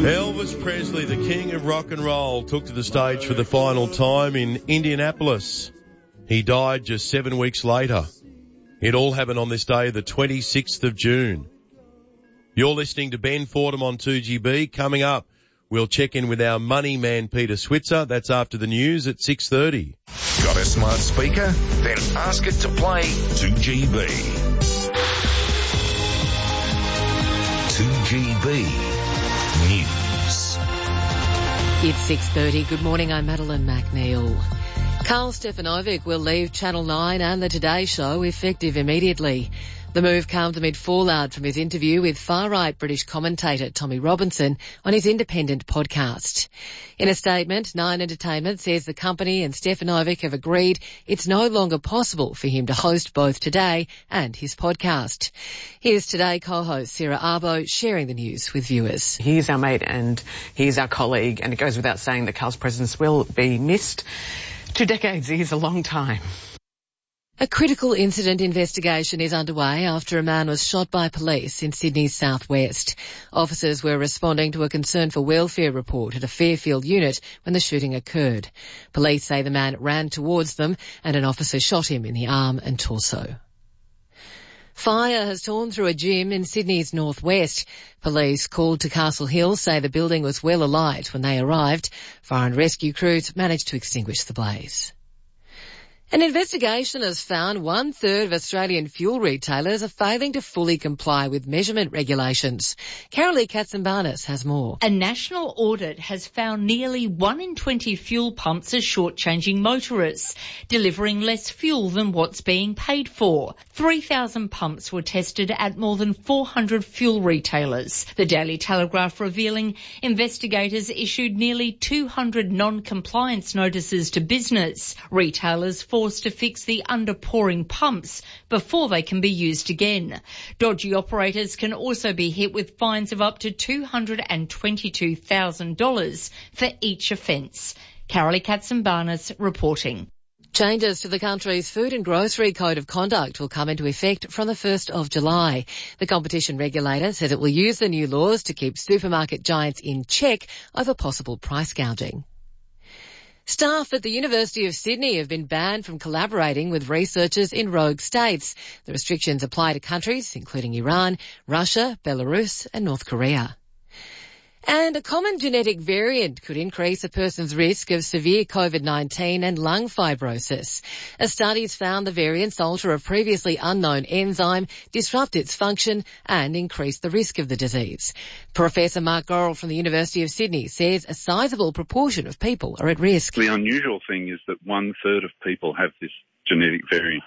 Elvis Presley, the king of rock and roll, took to the stage for the final time in Indianapolis. He died just 7 weeks later. It all happened on this day, the 26th of June. You're listening to Ben Fordham on 2GB. Coming up, we'll check in with our money man, Peter Switzer. That's after the news at 6:30. Got a smart speaker? Then ask it to play 2GB. 2GB. News. It's 6:30. Good morning, I'm Madeline McNeil. Carl Stefanovic will leave Channel 9 and The Today Show effective immediately. The move comes amid fallout from his interview with far-right British commentator Tommy Robinson on his independent podcast. In a statement, Nine Entertainment says the company and Stefanovic have agreed it's no longer possible for him to host both Today and his podcast. Here's Today co-host Sarah Arbo sharing the news with viewers. He's our mate and he's our colleague, and it goes without saying that Carl's presence will be missed. 2 decades is a long time. A critical incident investigation is underway after a man was shot by police in Sydney's southwest. Officers were responding to a concern for welfare report at a Fairfield unit when the shooting occurred. Police say the man ran towards them and an officer shot him in the arm and torso. Fire has torn through a gym in Sydney's northwest. Police called to Castle Hill say the building was well alight when they arrived. Fire and rescue crews managed to extinguish the blaze. An investigation has found 1/3 of Australian fuel retailers are failing to fully comply with measurement regulations. Carolee Katsimbanis has more. A national audit has found nearly 1 in 20 fuel pumps are shortchanging motorists, delivering less fuel than what's being paid for. 3,000 pumps were tested at more than 400 fuel retailers. The Daily Telegraph revealing investigators issued nearly 200 non-compliance notices to business. Retailers forced to fix the underpouring pumps before they can be used again. Dodgy operators can also be hit with fines of up to $222,000 for each offence. Carolee Katsimbanis reporting. Changes to the country's food and grocery code of conduct will come into effect from the 1st of July. The competition regulator says it will use the new laws to keep supermarket giants in check over possible price gouging. Staff at the University of Sydney have been banned from collaborating with researchers in rogue states. The restrictions apply to countries including Iran, Russia, Belarus and North Korea. And a common genetic variant could increase a person's risk of severe COVID-19 and lung fibrosis. A study's found the variants alter a previously unknown enzyme, disrupt its function and increase the risk of the disease. Professor Mark Gorrell from the University of Sydney says a sizable proportion of people are at risk. The unusual thing is that 1/3 of people have this genetic variant.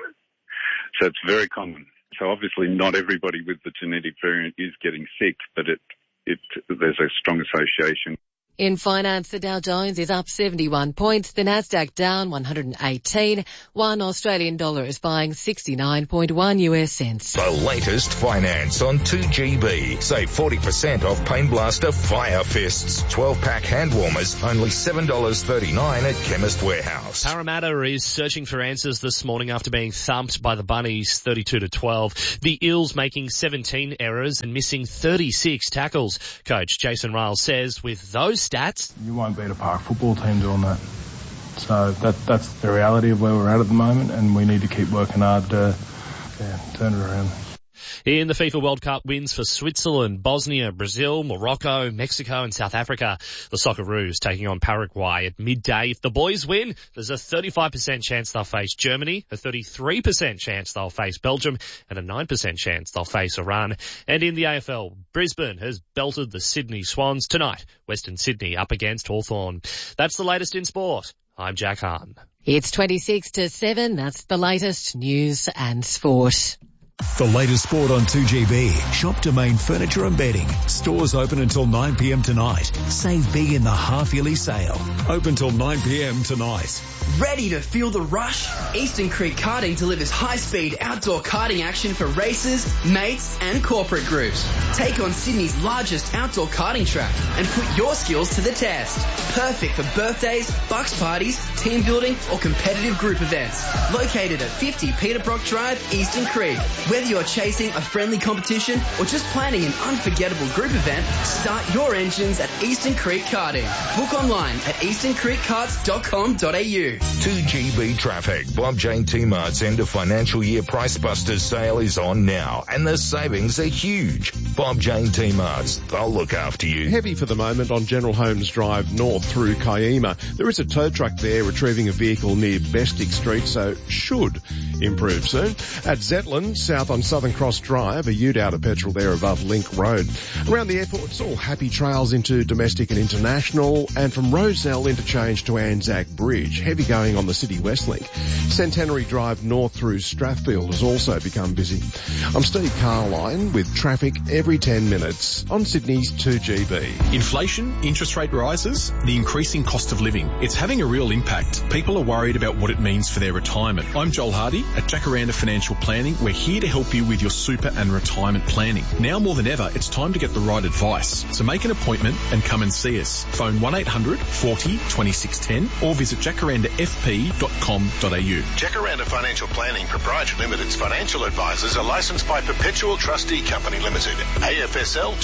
So it's very common. So obviously not everybody with the genetic variant is getting sick, but there's a strong association. In finance, the Dow Jones is up 71 points, the Nasdaq down 118. 1 Australian dollar is buying 69.1 US cents. The latest finance on 2GB. Save 40% off Pain Blaster Fire Fists. 12-pack hand warmers, only $7.39 at Chemist Warehouse. Parramatta is searching for answers this morning after being thumped by the Bunnies 32-12. The Eels making 17 errors and missing 36 tackles. Coach Jason Riles says with those stats, you won't beat a park football team doing that. So that's the reality of where we're at the moment, and we need to keep working hard to turn it around. In the FIFA World Cup wins for Switzerland, Bosnia, Brazil, Morocco, Mexico and South Africa. The Socceroos taking on Paraguay at midday. If the boys win, there's a 35% chance they'll face Germany, a 33% chance they'll face Belgium and a 9% chance they'll face Iran. And in the AFL, Brisbane has belted the Sydney Swans tonight. Western Sydney up against Hawthorn. That's the latest in sport. I'm Jack Hahn. It's 26-7. That's the latest news and sport. The latest sport on 2GB. Shop Domain Furniture and Bedding. Stores open until 9 p.m. tonight. Save big in the half-yearly sale. Open till 9 p.m. tonight. Ready to feel the rush? Eastern Creek Karting delivers high-speed outdoor karting action for racers, mates and corporate groups. Take on Sydney's largest outdoor karting track and put your skills to the test. Perfect for birthdays, bucks parties, team building or competitive group events. Located at 50 Peter Brock Drive, Eastern Creek. Whether you're chasing a friendly competition or just planning an unforgettable group event, start your engines at Eastern Creek Karting. Book online at easterncreekkarts.com.au. 2GB traffic. Bob Jane T-Mart's end of financial year Price Busters sale is on now, and the savings are huge. Bob Jane T-Mart's, they'll look after you. Heavy for the moment on General Holmes Drive north through Kiama. There is a tow truck there retrieving a vehicle near Bestick Street, so should improve soon. At Zetland, south on Southern Cross Drive, a ute out of petrol there above Link Road. Around the airport, it's all happy trails into domestic and international, and from Rozelle interchange to Anzac Bridge. Heavy going on the City West Link. Centenary Drive north through Strathfield has also become busy. I'm Steve Carline with traffic every 10 minutes on Sydney's 2GB. Inflation, interest rate rises, the increasing cost of living. It's having a real impact. People are worried about what it means for their retirement. I'm Joel Hardy at Jacaranda Financial Planning. We're here to help you with your super and retirement planning. Now more than ever, it's time to get the right advice. So make an appointment and come and see us. Phone 1800 40 2610 or visit jacarandafp.com.au. Jacaranda Financial Planning Proprietary Limited's financial advisors are licensed by Perpetual Trustee Company Limited, AFSL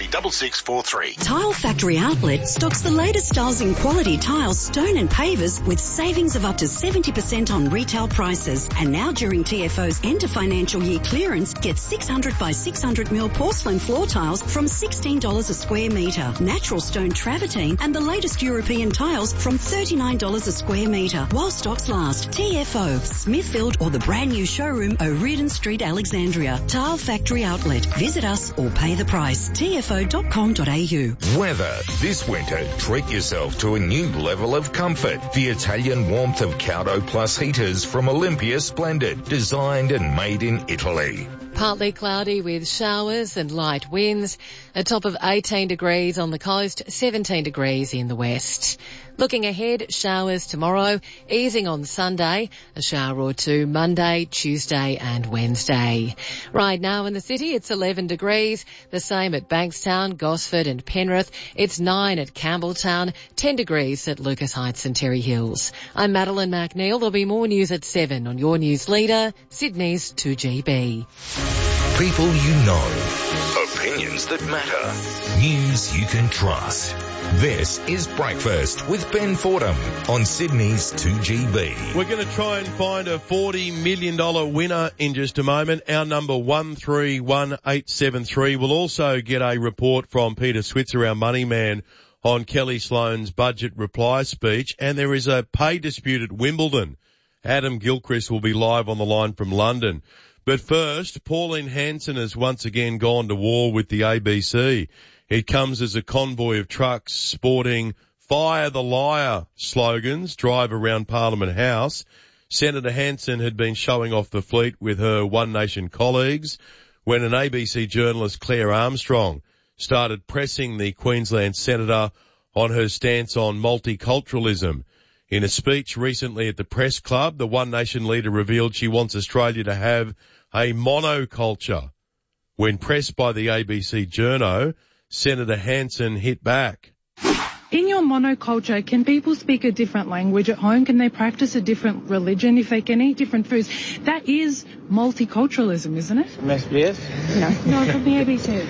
236643. Tile Factory Outlet stocks the latest styles in quality tiles, stone and pavers with savings of up to 70% on retail prices. And now during TFO's end of financial year clearance, get 600 by 600mm porcelain floor tiles from $16 a square metre. Natural stone travertine and the latest European tiles from $39 a square metre while stocks last. TFO, Smithfield or the brand new showroom, O'Riordan Street, Alexandria. Tile Factory Outlet. Visit us or pay the price. tfo.com.au. Weather. This winter, treat yourself to a new level of comfort. The Italian warmth of Caudo Plus heaters from Olympia Splendid, designed and made in Italy. Partly cloudy with showers and light winds. A top of 18 degrees on the coast, 17 degrees in the west. Looking ahead, showers tomorrow, easing on Sunday, a shower or two Monday, Tuesday and Wednesday. Right now in the city, it's 11 degrees, the same at Bankstown, Gosford and Penrith. It's 9 at Campbelltown, 10 degrees at Lucas Heights and Terry Hills. I'm Madeline McNeil. There'll be more news at 7 on your news leader, Sydney's 2GB. People you know. Opinions that matter. News you can trust. This is Breakfast with Ben Fordham on Sydney's 2GB. We're going to try and find a $40 million winner in just a moment. Our number 131873. We'll also get a report from Peter Switzer, our money man, on Kelly Sloan's budget reply speech. And there is a pay dispute at Wimbledon. Adam Gilchrist will be live on the line from London. But first, Pauline Hanson has once again gone to war with the ABC. It comes as a convoy of trucks sporting "Fire the Liar" slogans drive around Parliament House. Senator Hanson had been showing off the fleet with her One Nation colleagues when an ABC journalist, Claire Armstrong, started pressing the Queensland senator on her stance on multiculturalism. In a speech recently at the Press Club, the One Nation leader revealed she wants Australia to have a monoculture. When pressed by the ABC journo, Senator Hanson hit back. In your monoculture, can people speak a different language at home? Can they practice a different religion if they can eat different foods? That is multiculturalism, isn't it? SBS? No, from the ABC.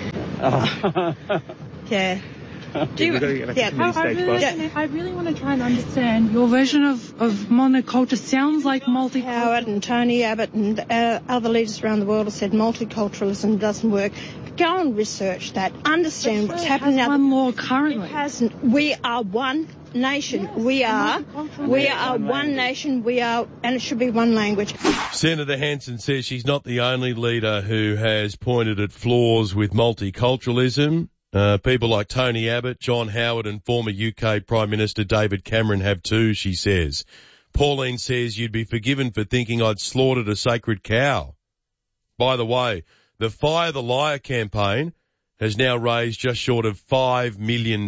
Yeah. I really want to try and understand your version of monoculture. Sounds like multicultural. Howard and Tony Abbott and other leaders around the world have said multiculturalism doesn't work. Go and research that. Understand what's happening now. One law currently. It hasn't. We are one nation. Yes, we are one nation. We are, and it should be one language. Senator Hanson says she's not the only leader who has pointed at flaws with multiculturalism. People like Tony Abbott, John Howard and former UK Prime Minister David Cameron have too, she says. Pauline says you'd be forgiven for thinking I'd slaughtered a sacred cow. By the way, the Fire the Liar campaign has now raised just short of $5 million.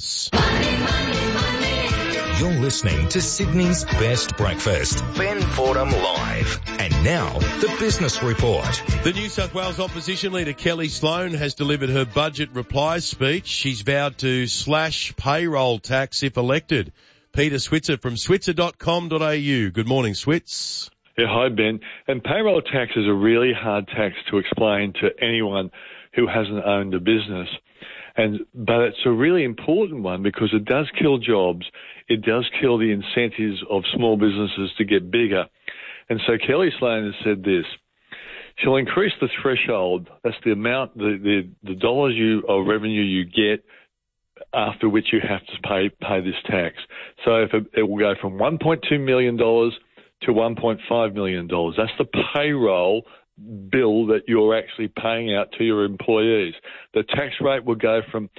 You're listening to Sydney's Best Breakfast. Ben Fordham Live. And now, the Business Report. The New South Wales Opposition Leader Kelly Sloan has delivered her budget reply speech. She's vowed to slash payroll tax if elected. Peter Switzer from switzer.com.au. Good morning, Switz. Yeah, hi, Ben. And payroll tax is a really hard tax to explain to anyone who hasn't owned a business. But it's a really important one because it does kill jobs. It does kill the incentives of small businesses to get bigger. And so Kelly Slater has said this. She'll increase the threshold. That's the amount, the dollars of revenue you get after which you have to pay this tax. So if it will go from $1.2 million to $1.5 million. That's the payroll bill that you're actually paying out to your employees. The tax rate will go from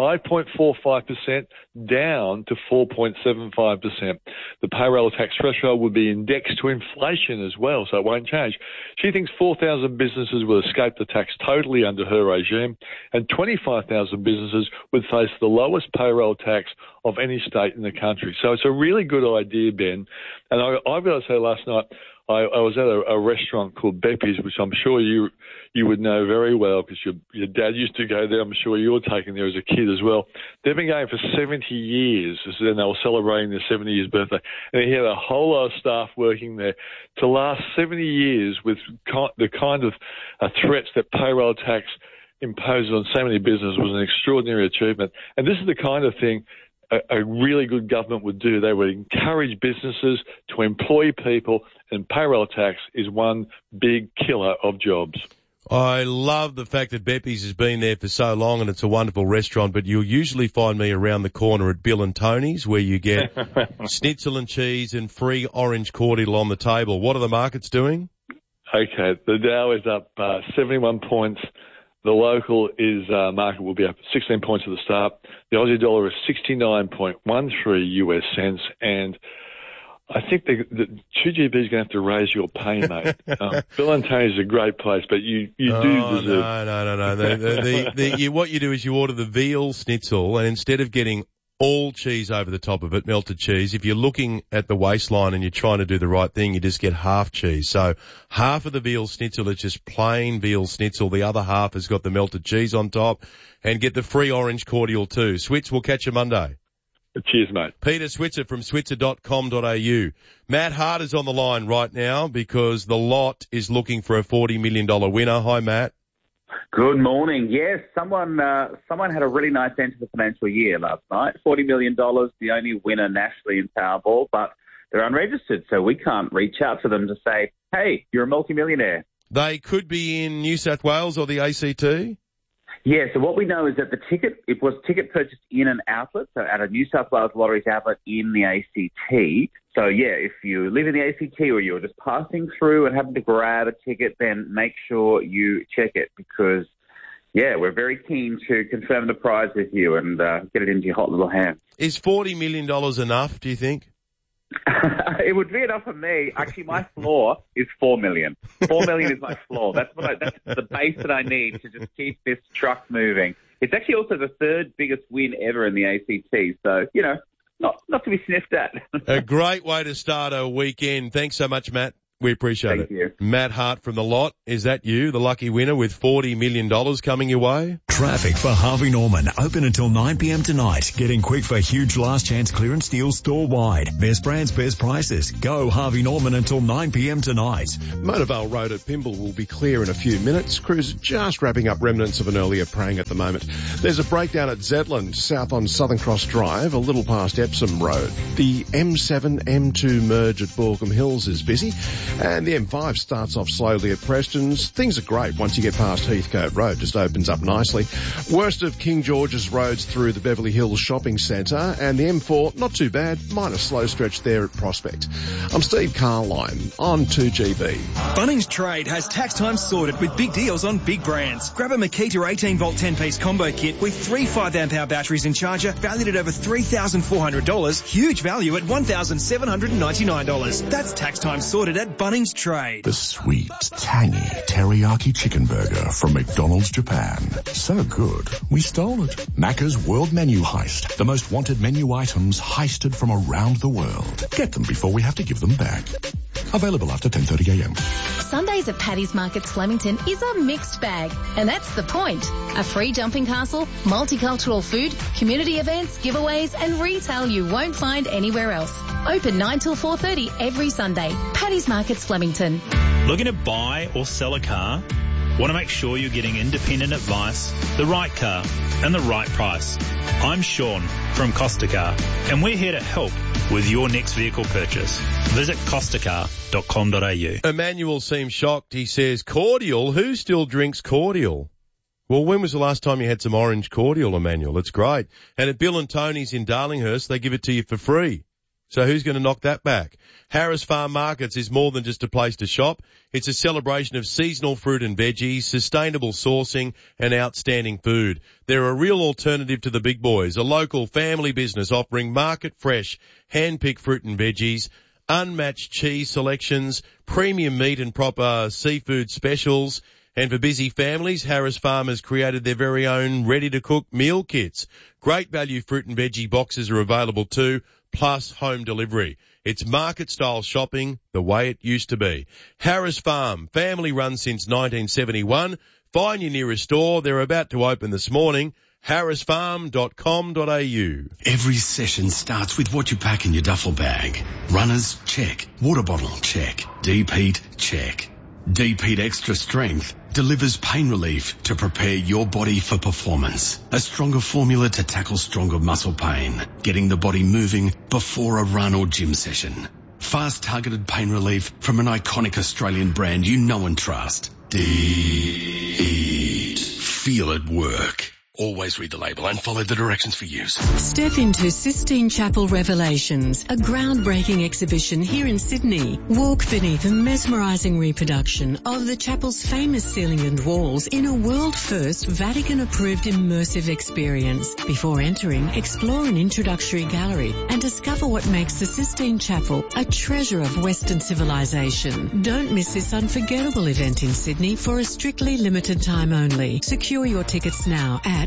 5.45% down to 4.75%. The payroll tax threshold will be indexed to inflation as well, so it won't change. She thinks 4,000 businesses will escape the tax totally under her regime, and 25,000 businesses would face the lowest payroll tax of any state in the country. So it's a really good idea, Ben. And I've got to say, last night, I was at a restaurant called Beppy's, which I'm sure you would know very well because your dad used to go there. I'm sure you were taken there as a kid as well. They've been going for 70 years, and they were celebrating their 70 years birthday. And he had a whole lot of staff working there to last 70 years with the kind of threats that payroll tax imposes on so many businesses was an extraordinary achievement. And this is the kind of thing a really good government would do. They would encourage businesses to employ people, and payroll tax is one big killer of jobs. I love the fact that Beppy's has been there for so long and it's a wonderful restaurant, but you'll usually find me around the corner at Bill and Tony's where you get schnitzel and cheese and free orange cordial on the table. What are the markets doing? Okay, the Dow is up 71 points. The local market will be up 16 points at the start. The Aussie dollar is 69.13 US cents, and I think the 2GB is going to have to raise your pay, mate. Bill and Tony's is a great place, but you do deserve... No. What you do is you order the veal schnitzel, and instead of getting all cheese over the top of it, melted cheese, if you're looking at the waistline and you're trying to do the right thing, you just get half cheese. So half of the veal schnitzel is just plain veal schnitzel. The other half has got the melted cheese on top, and get the free orange cordial too. Switz, we'll catch you Monday. Cheers, mate. Peter Switzer from switzer.com.au. Matt Hart is on the line right now because the lot is looking for a $40 million winner. Hi, Matt. Good morning. Yes, someone had a really nice end to the financial year last night. $40 million, the only winner nationally in Powerball, but they're unregistered, so we can't reach out to them to say, hey, you're a multimillionaire. They could be in New South Wales or the ACT? Yeah, so what we know is that it was ticket purchased in an outlet, so at a New South Wales Lotteries outlet in the ACT. So yeah, if you live in the ACT or you're just passing through and happen to grab a ticket, then make sure you check it because, yeah, we're very keen to confirm the prize with you and get it into your hot little hands. Is $40 million enough, do you think? It would be enough for me. Actually, my floor is $4 million. $4 million is my floor. That's the base that I need to just keep this truck moving. It's actually also the third biggest win ever in the ACT. So, you know, not to be sniffed at. A great way to start a weekend. Thanks so much, Matt. We appreciate it. Thank you. Matt Hart from The Lot. Is that you, the lucky winner with $40 million coming your way? Traffic for Harvey Norman. Open until 9 p.m. tonight. Getting quick for huge last chance clearance deals store-wide. Best brands, best prices. Go Harvey Norman until 9 p.m. tonight. Motorvale Road at Pymble will be clear in a few minutes. Crews just wrapping up remnants of an earlier prang at the moment. There's a breakdown at Zetland, south on Southern Cross Drive, a little past Epsom Road. The M7-M2 merge at Borkham Hills is busy. And the M5 starts off slowly at Preston's. Things are great once you get past Heathcote Road. Just opens up nicely. Worst of King George's roads through the Beverly Hills Shopping Centre. And the M4, not too bad. Minor slow stretch there at Prospect. I'm Steve Carline on 2GB. Bunnings Trade has tax time sorted with big deals on big brands. Grab a Makita 18-volt 10-piece combo kit with 3 5-amp-hour batteries and charger valued at over $3,400. Huge value at $1,799. That's tax time sorted at Bunnings Trade. The sweet, tangy teriyaki chicken burger from McDonald's Japan. So good, we stole it. Macca's World Menu Heist. The most wanted menu items heisted from around the world. Get them before we have to give them back. Available after 10:30am. Sundays at Paddy's Markets Flemington is a mixed bag, and that's the point. A free jumping castle, multicultural food, community events, giveaways, and retail you won't find anywhere else. Open 9 till 4:30 every Sunday. Paddy's Markets Flemington. Looking to buy or sell a car? Want to make sure you're getting independent advice, the right car, and the right price? I'm Sean from Costa Car, and we're here to help with your next vehicle purchase. Visit costacar.com.au. Emmanuel seems shocked. He says, cordial? Who still drinks cordial? Well, when was the last time you had some orange cordial, Emmanuel? It's great. And at Bill and Tony's in Darlinghurst, they give it to you for free. So who's going to knock that back? Harris Farm Markets is more than just a place to shop. It's a celebration of seasonal fruit and veggies, sustainable sourcing, and outstanding food. They're a real alternative to the big boys, a local family business offering market-fresh, hand-picked fruit and veggies, unmatched cheese selections, premium meat and proper seafood specials. And for busy families, Harris Farm has created their very own ready-to-cook meal kits. Great value fruit and veggie boxes are available too, plus home delivery. It's market-style shopping the way it used to be. Harris Farm, family run since 1971. Find your nearest store. They're about to open this morning. harrisfarm.com.au. Every session starts with what you pack in your duffel bag. Runners, check. Water bottle, check. Deep heat, check. Deep Heat Extra Strength delivers pain relief to prepare your body for performance. A stronger formula to tackle stronger muscle pain, getting the body moving before a run or gym session. Fast targeted pain relief from an iconic Australian brand you know and trust. Deep. Feel it work. Always read the label and follow the directions for use. Step into Sistine Chapel Revelations, a groundbreaking exhibition here in Sydney. Walk beneath a mesmerising reproduction of the chapel's famous ceiling and walls in a world-first Vatican-approved immersive experience. Before entering, explore an introductory gallery and discover what makes the Sistine Chapel a treasure of Western civilization. Don't miss this unforgettable event in Sydney for a strictly limited time only. Secure your tickets now at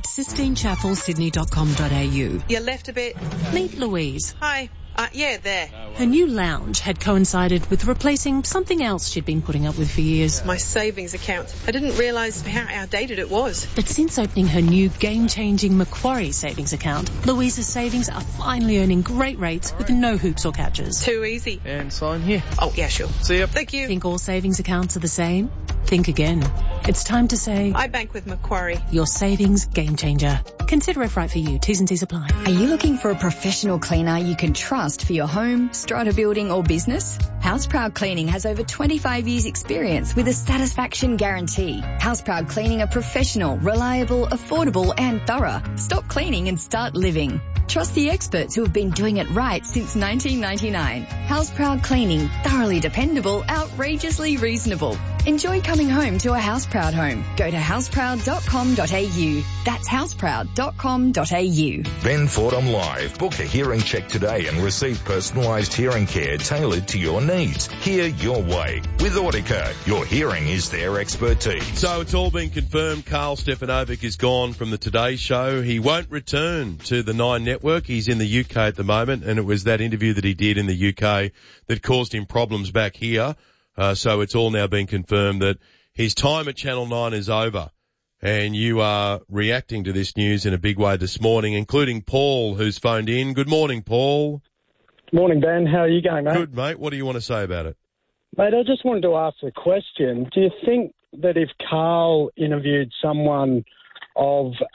SistineChapelSydney.com.au. You left a bit. Meet Louise. Hi. Yeah, there. Her new lounge had coincided with replacing something else she'd been putting up with for years. My savings account. I didn't realise how outdated it was. But since opening her new game-changing Macquarie savings account, Louise's savings are finally earning great rates with no hoops or catches. Too easy. And sign here. Oh, yeah, sure. See ya. Thank you. Think all savings accounts are the same? Think again. It's time to say... I bank with Macquarie. Your savings game changer. Consider if right for you. T's and C's apply. Are you looking for a professional cleaner you can trust for your home, strata building or business? Houseproud Cleaning has over 25 years experience with a satisfaction guarantee. Houseproud Cleaning are professional, reliable, affordable and thorough. Stop cleaning and start living. Trust the experts who have been doing it right since 1999. Houseproud Cleaning, thoroughly dependable, outrageously reasonable. Enjoy coming home to a Houseproud home. Go to houseproud.com.au. That's houseproud.com.au. Ben Fordham Live. Book a hearing check today and receive personalised hearing care tailored to your needs. Hear your way. With Audica, your hearing is their expertise. So it's all been confirmed. Carl Stefanovic is gone from the Today Show. He won't return to the Nine Network. He's in the UK at the moment, and it was that interview that he did in the UK that caused him problems back here. So it's all now been confirmed that his time at Channel 9 is over. And you are reacting to this news in a big way this morning, including Paul, who's phoned in. Good morning, Paul. Morning, Ben. How are you going, mate? Good, mate. What do you want to say about it? Mate, I just wanted to ask a question. Do you think that if Carl interviewed someone of